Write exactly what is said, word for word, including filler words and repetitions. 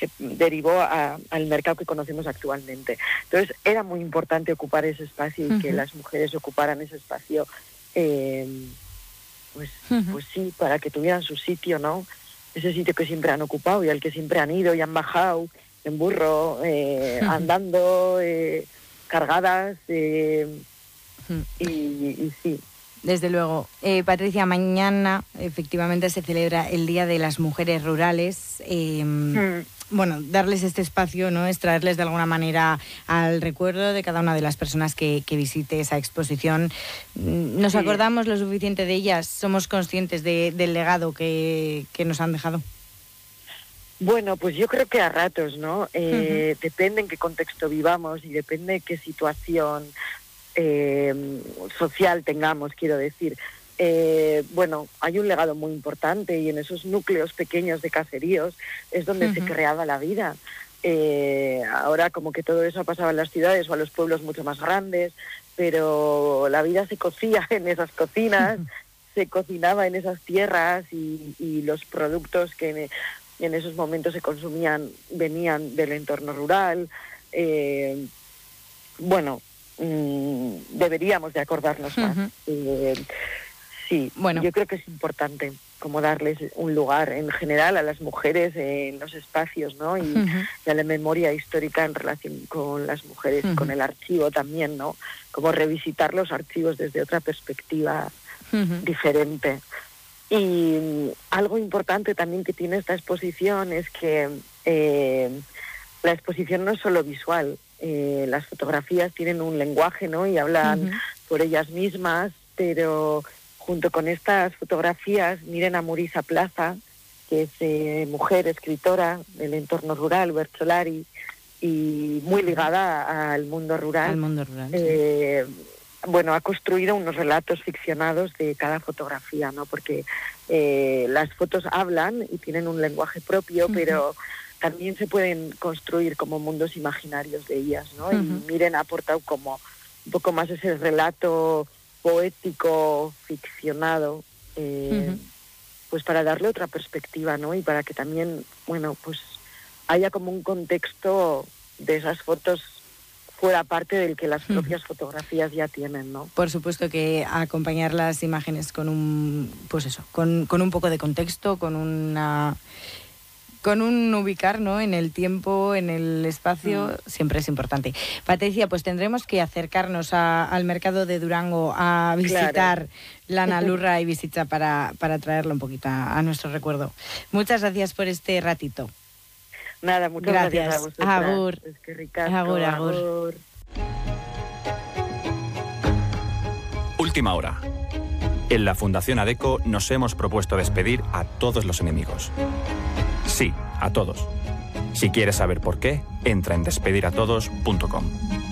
se derivó a, al mercado que conocemos actualmente. Entonces era muy importante ocupar ese espacio y uh-huh. que las mujeres ocuparan ese espacio, eh, pues, uh-huh. pues sí, para que tuvieran su sitio, ¿no? Ese sitio que siempre han ocupado y al que siempre han ido y han bajado en burro, eh, uh-huh. andando, eh, cargadas, eh, uh-huh. y, y sí. Desde luego. Eh, Patricia, mañana efectivamente se celebra el Día de las Mujeres Rurales. Eh, mm. Bueno, darles este espacio, ¿no?, es traerles de alguna manera al recuerdo de cada una de las personas que, que visite esa exposición. ¿Nos sí. acordamos lo suficiente de ellas? ¿Somos conscientes de, del legado que, que nos han dejado? Bueno, pues yo creo que a ratos, ¿no? Eh, uh-huh. Depende en qué contexto vivamos y depende qué situación Eh, social tengamos, quiero decir. Eh, bueno, hay un legado muy importante y en esos núcleos pequeños de caseríos es donde uh-huh. se creaba la vida. Eh, ahora como que todo eso ha pasado en las ciudades o a los pueblos mucho más grandes, pero la vida se cocía en esas cocinas, uh-huh. se cocinaba en esas tierras y, y los productos que en, en esos momentos se consumían venían del entorno rural. Eh, bueno, Mm, deberíamos de acordarnos más. Uh-huh. Eh, sí, bueno. Yo creo que es importante como darles un lugar en general a las mujeres en los espacios, ¿no? Y, uh-huh. y a la memoria histórica en relación con las mujeres, uh-huh. con el archivo también, ¿no? Como revisitar los archivos desde otra perspectiva uh-huh. diferente. Y algo importante también que tiene esta exposición es que eh, la exposición no es solo visual. Eh, las fotografías tienen un lenguaje, ¿no? Y hablan uh-huh. por ellas mismas, pero junto con estas fotografías, miren a Murisa Plaza, que es eh, mujer, escritora del entorno rural, bercholari, y muy ligada al mundo rural. Al mundo rural, eh, sí. Bueno, ha construido unos relatos ficcionados de cada fotografía, ¿no? Porque eh, las fotos hablan y tienen un lenguaje propio, uh-huh. pero también se pueden construir como mundos imaginarios de ellas, ¿no? Uh-huh. Y Miren ha aportado como un poco más ese relato poético, ficcionado, eh, uh-huh. pues para darle otra perspectiva, ¿no? Y para que también, bueno, pues haya como un contexto de esas fotos fuera parte del que las propias uh-huh. fotografías ya tienen, ¿no? Por supuesto que acompañar las imágenes con un, pues eso, con, con un poco de contexto, con una... con un ubicar, ¿no?, en el tiempo, en el espacio, mm. siempre es importante. Patricia, pues tendremos que acercarnos a, al mercado de Durango a visitar claro. la Nalurra y Bizitza para, para traerlo un poquito a, a nuestro recuerdo. Muchas gracias por este ratito. Nada, muchas gracias, gracias a vosotras. Agur. Es que ricasco, agur, agur. agur. Última hora. En la Fundación ADECO nos hemos propuesto despedir a todos los enemigos. Sí, a todos. Si quieres saber por qué, entra en despedir a todos punto com.